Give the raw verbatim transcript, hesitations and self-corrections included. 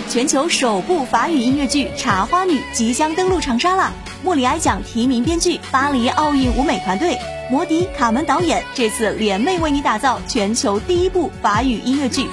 全球首部法语音乐剧《茶花女》即将登陆长沙了。莫里埃奖提名编剧，巴黎奥运舞美团队，摩迪、卡门导演，这次联袂为你打造全球第一部法语音乐剧